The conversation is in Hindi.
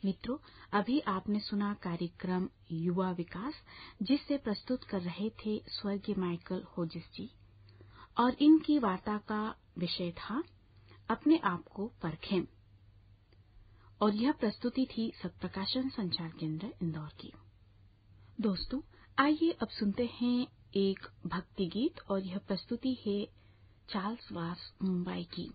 मित्रों, अभी आपने सुना कार्यक्रम युवा विकास, जिससे प्रस्तुत कर रहे थे स्वर्गीय माइकल होजिस जी, और इनकी वार्ता का विषय था अपने आप को परखें। और यह प्रस्तुति थी सत्प्रकाशन संचार केंद्र इंदौर की। दोस्तों, आइए अब सुनते हैं एक भक्ति गीत, और यह प्रस्तुति है चार्ल्स वास मुंबई की।